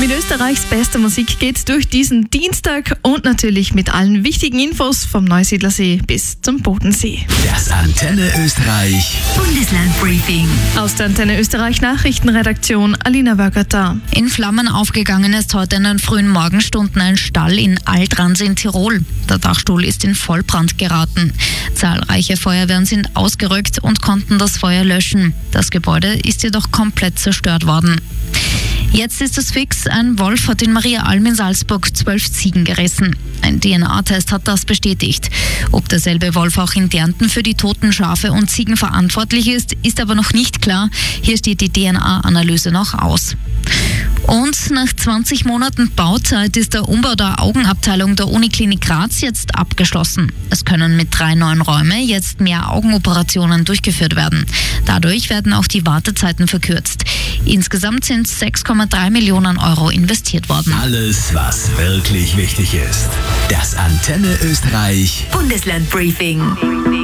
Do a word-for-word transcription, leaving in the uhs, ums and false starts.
Mit Österreichs bester Musik geht's durch diesen Dienstag und natürlich mit allen wichtigen Infos vom Neusiedlersee bis zum Bodensee. Das Antenne Österreich Bundeslandbriefing. Aus der Antenne Österreich Nachrichtenredaktion Alina Wörgerter. In Flammen aufgegangen ist heute in den frühen Morgenstunden ein Stall in Altrans in Tirol. Der Dachstuhl ist in Vollbrand geraten. Zahlreiche Feuerwehren sind ausgerückt und konnten das Feuer löschen. Das Gebäude ist jedoch komplett zerstört worden. Jetzt ist es fix, ein Wolf hat in Mariaalm in Salzburg zwölf Ziegen gerissen. Ein D N A-Test hat das bestätigt. Ob derselbe Wolf auch in Kärnten für die toten Schafe und Ziegen verantwortlich ist, ist aber noch nicht klar. Hier steht die D N A-Analyse noch aus. Und nach zwanzig Monaten Bauzeit ist der Umbau der Augenabteilung der Uniklinik Graz jetzt abgeschlossen. Es können mit drei neuen Räumen jetzt mehr Augenoperationen durchgeführt werden. Dadurch werden auch die Wartezeiten verkürzt. Insgesamt sind sechs Komma drei Millionen Euro investiert worden. Alles, was wirklich wichtig ist. Das Antenne Österreich Bundeslandbriefing.